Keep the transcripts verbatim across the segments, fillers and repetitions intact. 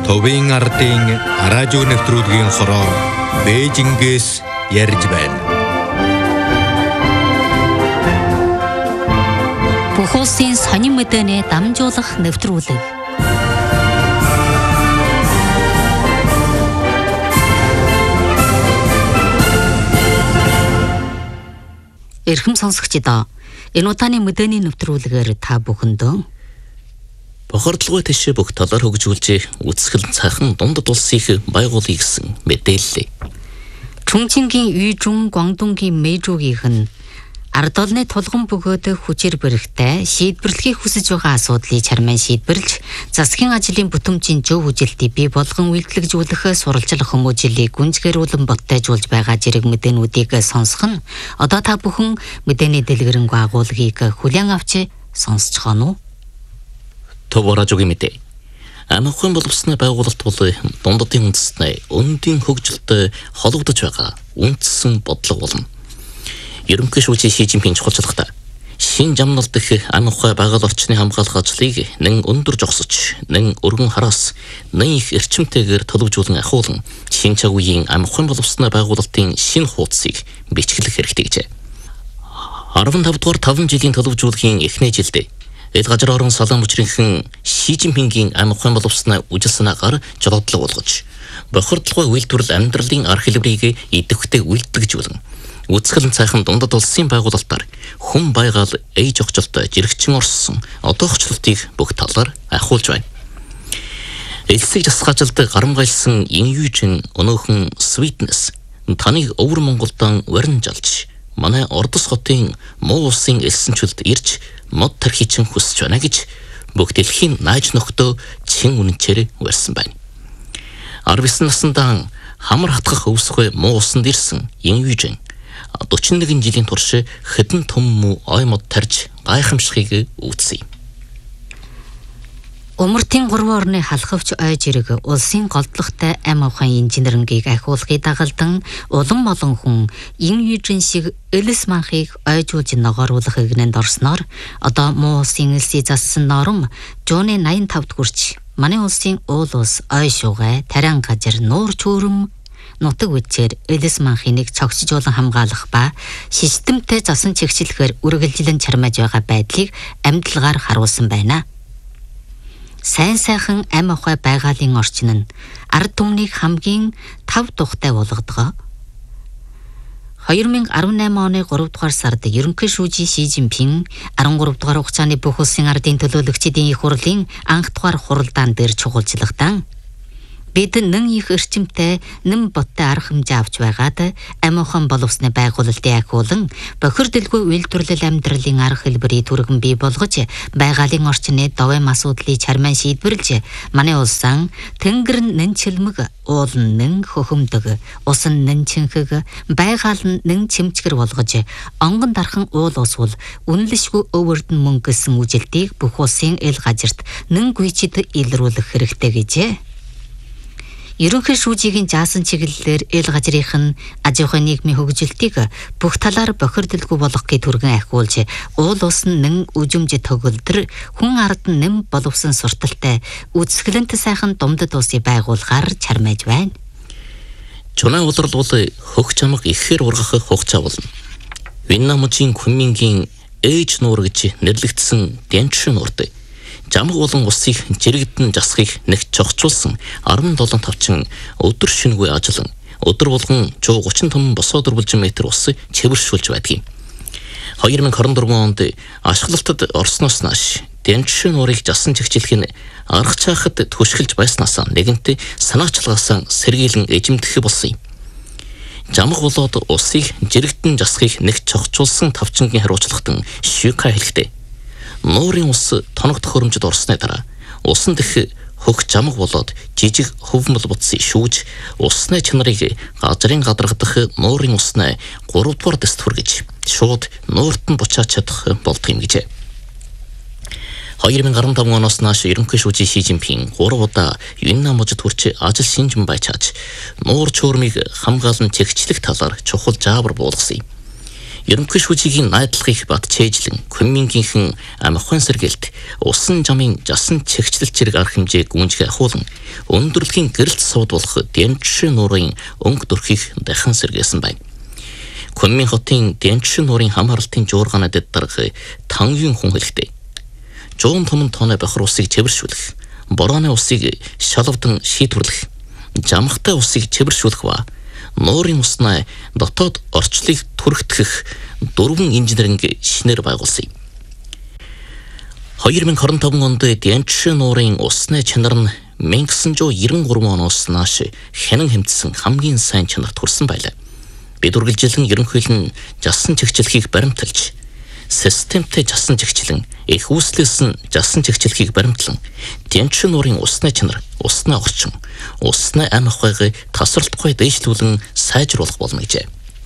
Төвийн ардын радио нэвтрүүлгийн хороор Бээжингээс ярьж байна. Бүх улсын сонин мэдээний дамжуулах нэвтрүүлэг. Эрхэм сонсогчдоо, энэ удааны мэдээний нэвтрүүлгээр та бүхэндөө бохирдлогын тэшээ бүх талаар хөгжүүлж үсгэл цаахан дундад улсыг байгуулъя гэсэн мэдээллээ. Чунчингийн Үйжун, Гуандунгийн Мэйжүүгийнх нь ард олны тулгын бөгөөд хүчээр бэрхтээ шийдвэрлэхийг хүсэж байгаа асуудлыг чарман шийдвэрлж, засгийн ажлын бүтэмжийн зөв үжилтийг бий болгон үйлчлэгжүүлэх сурвалжлах хүмүүжлийг гүнзгийрүүлэн бодтойжуулж байгаа зэрэг мэдээнүүдийг сонсох нь одоо та бүхэн мэдээний дэлгэрэнгүй агуулгыг хүлээн авч сонсож байгаа нь. Төв радиогийн мэдээ. Амхын боловсны байгуулалт бол дундадын үндэснээ өндийн хөгжилтэй холбогдож байгаа үндсэн бодлого болно. Ерөнхий шүүжийн Ши Жинпин чухалчлагта шин жамналт дэх амхай байгаль орчны хамгаалах ажлыг нэн өндөр жогсож, нэн өргөн хараас, нэн их эрчимтэйгээр төлөвжүүлэн ахуулан шин цаг үеийн амхын боловсны байгуулалтын шин хуудсыг бичгэлэх хэрэгтэй гэжээ. арвантав дугаар таван жилийн төлөвжүүлэхийн эхний жилдээ Эл газар орон салан мөчрийнхэн Ши Жинпингийн амхын боловсны үжилсэнагаар жолоодлого болгож, бохирдлогын үйлдвэрлэл амьдралын арга хэлбэрийг идэвхтэй үйлдвэрлэжүүлэн, үсгэлэн цайхан дундад улсын байгуулалтаар хүн байгаал ээж огцолтой жирэгчин орсон одоохчлолтыг бүх талаар ахиулж байна. Элсэг засгаажилд гарамгайлсан Инюжин өнөөхөн Sweetness таныг өвөр Монголдон варнжалж, манай Ордос хотын муу улсын элсэнчүлд ирж мод тархичин хүсэж байна гэж бүх дэлхийн нааж нөхдөө чин үнэнчээр барьсан байна. арван девять наснда хамар хатгах өвсгөө муу усанд ирсэн Инюжин дөрвөн нэгэн жилийн турш хэдэн том муу ой мод тарж гайхамшигыг үүсгэв. Умартын гурван орны халахвч ой жирэг улсын голдлогтой ам авахын инженерингийг ахиулахыг дагалдан улам олон хүн Инюжин шиг элс манхыг ойжуулж ногооруулах игнэнд орсноор одоо муу улсын элсийг зассан норм зууны найман тавд хүрч манай улсын уул ус ой шугай тариан газар нуур чүүрэм нутаг үчээр элс манхыг цогцжуулан хамгаалах ба системтэй засан чигчлэхээр үргэлжлэн чармааж байгаа байдлыг амьдлагаар харуулсан байна. Сайн сайхан ам ахуй байгалийн орчин нь ард түмнийг хамгийн тав тухтай болгодгоо. две тысячи десять оны гурав дугаар сард ерөнхий шүүжийн Ши Жинпин арван гурав дугаар хугацааны бүх улсын ардын төлөөлөгчдийн их хурлын анх дугаар хуралдаан дээр чухалчлагдан бид нэн их эрчимтэй нэм боттой арга хэмжээ авч байгаад амиухан боловсны байгуулалтын ахиулан бохирдолгүй үйлдвэрлэл амьдралын арга хэлбэрийг түргэн бий болгож байгалийн орчны довоом асуудлыг чарман шийдвэрлэж манай улсан тэнгэр нь нэн чилмэг, уул нь нэн хөхөмдөг, ус нь нэн чинхэг, байгаал нь нэн чимчгэр болгож онгон дархан уул усвол үнэлшгүй өвөрдөн мөнгө гэсэн үжилтийг бүх улсын эл газарт нэн гүйчид илрүүлэх хэрэгтэй гэжээ. Ерөнхий шүүжийн заасан чиглэлээр эл газрынх нь аж ахуйн нийгмийн хөгжилтийг бүх талаар бохирдолгүй болгохыг түргэн ахиулж, уул ус нь нэн үжимж төгөлдөр хүн ард нь нэм боловсон сурталтай үсгэлэнт сайхан дундад улсыг байгуулахаар чармааж байна. Чунаа улрал бол хөх чамаг ихээр ургах хугацаа болно. Вьетнамын Күнмингийн ээж нуур гэж нэрлэгдсэн Дянчин нуурт жамг болон усыг жирэгдэн засахыг нэг чогцуулсан арван долоон тавчин өдөр шингүй ажиллан өдөр болгон цоо гучин том босоо дөрвөлжин метр ус чивэршүүлж байдаг юм. две тысячи двадцать четыре онд ашиглалтад орсноос нааш Дянчин нуурыг жасан чигчлэх нь арга чаахад түшгэлж байснаас нэгэнтээ санаачлагаасаа сэргийлэн эжимдэх болсон юм. Жамг болоод усыг жирэгдэн засахыг нэг чогцуулсан тавчингийн хариуцлагатан Шүка хэлэхдээ нуурын ус тоног төхөөрөмжөд орсны дараа усан дэх хөх жамг болоод жижиг хөвмөл бутсыг шүүж усны чанарыг газрын гадаргадах нуурын усны гурав дугаар дэст хүргэж шууд нуурт нь бучаач чадах болдго юм гэжээ. две тысячи десять оноос нааш ерөнхий шүүжийн Ши Жинпин гурав удаа Вьетнамд хүрч ажил шинжин байчааж нуур чуурмыг хамгаалан чигчлэх талаар чухал заавар буулгасан юм. Ерөнхий шүүжигийн найдлагыг батчээжлэн Кунмингийнхэн амхайн сэргэлт усан жамын жасан чигчлэл чирэг арга хэмжээг гүнжих ахуулан өндөрлөгийн гэрэлт сууд болох Дэнчшин нуурын өнгө дөрхийг дахин сэргээсэн байна. Кунмин хотын Дэнчшин нуурын хамааралтын жуургаанад дарах тангийн хүн хэлэхдээ жуун томон тооны бохор усыг чэвэршүүлэх, борооны усыг шалавдан шийтвэрлэх, жамхтай усыг чэвэршүүлэх ба нуурын уснаа дотоод орчлыг түрэгдэх дөрвөн инженеринг шинээр байгуулсан юм. две тысячи двадцать три онд Дэнчшин нуурын усны чанар нь 천구백구십삼 оноос нааш хянан хэмтсэн хамгийн сайн чанарт хүрсэн байлаа. Бид үргэлжилэн ерөнхийлөн жасан чигчлэхийг баримталж, системтэй жасан чигчлэн, их үүслээс нь жасан чигчлэхийг баримтлан, Дэнчшин нуурын усны чанар, усны орчин, усны ам ахуйг тасралтгүй дэвшлүүлэн сайжруулах болно гэжээ.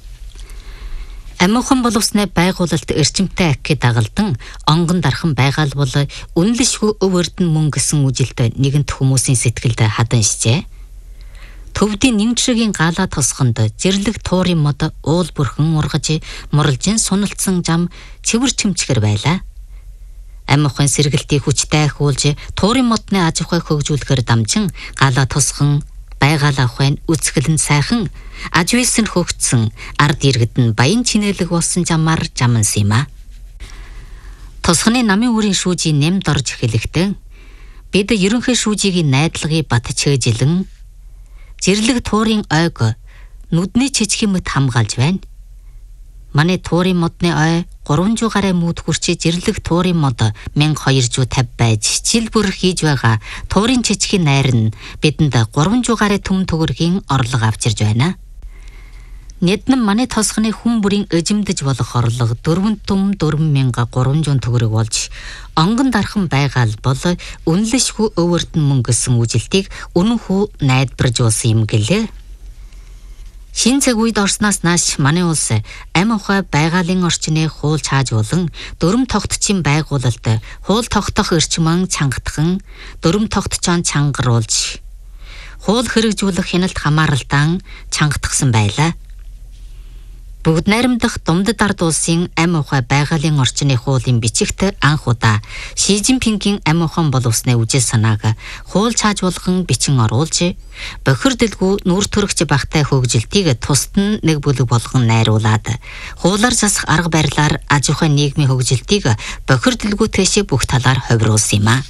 Амиухан боловсны байгуулалт эрчимтэй акки дагалдан онгон дархан байгаал бол үнэлшгүй өв өрдөн мөн гэсэн үжилт нэгэнт хүмүүсийн сэтгэлд хаданшжээ. Төвдийн нэгшигийн гаала тосгонд зэрлэг туурын мод уул бүрхэн ургаж муралжин суналцсан зам цэвэр чимчгэр байлаа. Амиухан сэргэлтийг хүчтэй ахиулж туурын модны аж ахуйг хөгжүүлэхээр дамжин гаала тосгон байгаал ахуйн үцгэлэн сайхан ажвэлсэн хөгцсөн ард иргэд нь баян чинэлэг болсон замаар жамансан юм а. Тосгоны намын үрийн шүүжийн нэмд орж эхлэхдээ бид ерөнхий шүүжигийн найдлагыг батчээжилэн зэрлэг туурын ойг нүдний чичгийн мэт хамгаалж байна. Манай туурын модны ой гурван зуун гаруй мөд хүрч зэрлэг туурын мод мянга хоёр зуун тавь байж жил бүр хийж байгаа туурын чичгийн найр нь бидэнд гурван зуун гаруй төм төгрөгийн орлого авчирж байна. Нэднэн манай тосгоны хүн бүрийн эжимдэж болох орлого дөрвөн төм дөрвөн мянга гурван зуун төгрөг болж онгон дархан байгаал бол үнэлшгүй өв өрдөн мөн гэсэн үжилтийг үнэнхүү найдварж уусан юм гэлээ. Шинэ цаг үед орсноос нааш манай улс ам ахуй байгалийн орчныг хуулж хаажуулан дөрөм тогтцын байгуулалт хуул тогтох эрчмэн чангатхан дөрөм тогтцоон чангаруулж хуул хэрэгжүүлэх хяналт хамааралтан чангатгсан байлаа. Бүгд найрамдах Думдад ард улсын ам ахуй байгалийн орчны хуулийн бичигт анх удаа Ши Жинпингийн ам ахуйн боловсны үжил санааг хуулж хаажуулган бичин оруулж бохир дэлгүү нүүр төрөгч багтай хөгжилтийг тусад нь нэг бүлэг болгон найруулад хуулаар засах арга барилаар аж ахуйн нийгмийн хөгжилтийг бохир дэлгүү тэшээ бүх талаар хувируулсан юм а.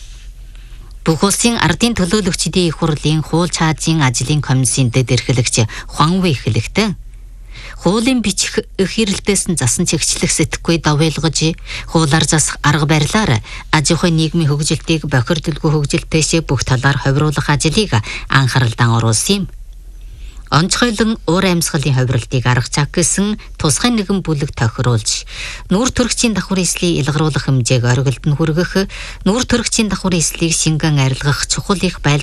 Бүх улсын ардын төлөөлөгчдийн их хурлын хуулж хаажийн ажлын комиссийн дэд эрхлэгч Хуан Вэй хэлэхдээ хуулийн бичих эхирлдээс нь засан чигчлэх сэтгэхгүй давилгаж хуулаар засах арга барилаар аж ахуйн нийгмийн хөгжилтийг бохир дэлгүү хөгжилтөөс бүх талаар хувируулах ажлыг анхааралдан оруулсан юм. Онцгойлон уур амьсгалын хувиралтыг арга цаг гэсэн тусгай нэгэн бүлэг тохируулж нүүр төрөгчийн давхар эслийг илгаруулах хэмжээг оргилд нь хүргэх нүүр төрөгчийн давхар эслийг шингэн арилгах чухал их